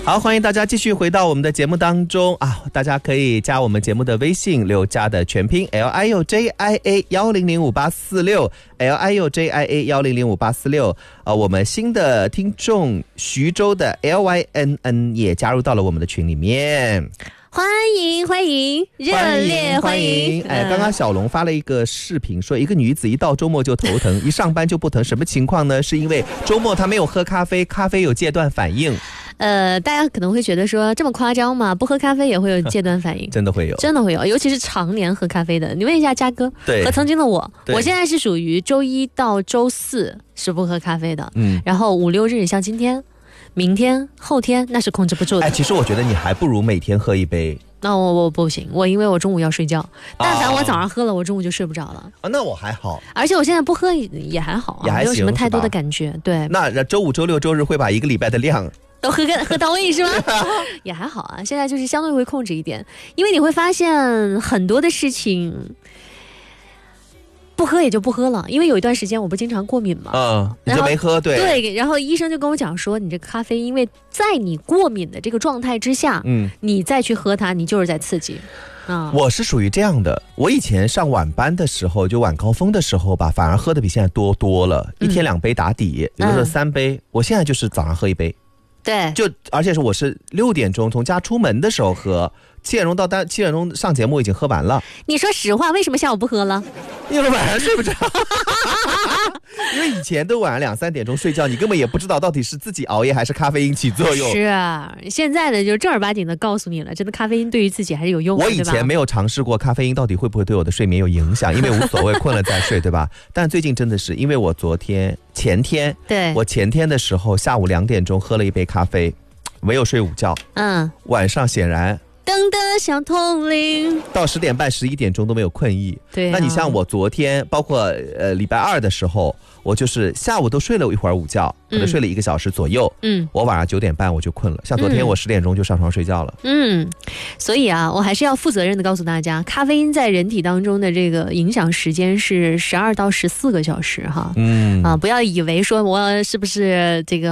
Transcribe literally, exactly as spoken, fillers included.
好，欢迎大家继续回到我们的节目当中啊！大家可以加我们节目的微信，六加的全拼 L I U J I A 一零零五八四六 L I U J I A 一零零五八四六。呃，我们新的听众徐州的 L Y N N 也加入到了我们的群里面。 欢迎欢迎，热烈欢迎！ 哎，刚刚小龙发了一个视频，说一个女子一到周末就头疼，一上班就不疼，什么情况呢？是因为周末她没有喝咖啡，咖啡有戒断反应。 呃，大家可能会觉得说这么夸张吗？不喝咖啡也会有戒断反应？ 真的会有， 真的会有，尤其是常年喝咖啡的。你问一下嘉哥， 对， 和曾经的我，我现在是属于周一到周四是不喝咖啡的，嗯，然后五六日像今天。明天后天那是控制不住的。 哎，其实我觉得你还不如每天喝一杯。 那我我不行，我因为我中午要睡觉，但凡我早上喝了，我中午就睡不着了。 啊，那我还好。 而且我现在不喝也还好、啊， 也还行， 没有什么太多的感觉。对。 那周五、周六、周日会把一个礼拜的量都喝喝到位是吗？也还好啊，现在就是相对会控制一点，因为你会发现很多的事情。不喝也就不喝了，因为有一段时间我不经常过敏嘛， 嗯，你就没喝，对对，然后医生就跟我讲说，你这个咖啡因为在你过敏的这个状态之下，嗯，你再去喝它，你就是在刺激。啊、 我是属于这样的，我以前上晚班的时候，就晚高峰的时候吧，反而喝的比现在多多了，一天两杯打底，有的时候三杯、嗯，我现在就是早上喝一杯。 对， 就而且是我是六点钟从家出门的时候喝，七点钟到单七点钟上节目已经喝完了。 你说实话，为什么下午不喝了？ 因为晚上睡不着。因为以前都晚上两三点钟睡觉，你根本也不知道到底是自己熬夜还是咖啡因起作用。 是啊，现在的就正儿八经的告诉你了，真的咖啡因对于自己还是有用的。 我以前没有尝试过咖啡因到底会不会对我的睡眠有影响，因为无所谓，困了再睡，对吧？但最近真的是，因为我昨天前天， 对， 我前天的时候下午两点钟喝了一杯咖啡，没有睡午觉，嗯，晚上显然。 灯的像铜铃， 到十点半、十一点钟都没有困意。 对、啊， 那你像我昨天，包括呃礼拜二的时候，我就是下午都睡了一会儿午觉，可能睡了一个小时左右。嗯，我晚上九点半我就困了。像昨天我十点钟就上床睡觉了。 嗯，所以啊，我还是要负责任的告诉大家，咖啡因在人体当中的这个影响时间是十二到十四个小时哈。嗯啊，不要以为说我是不是这个。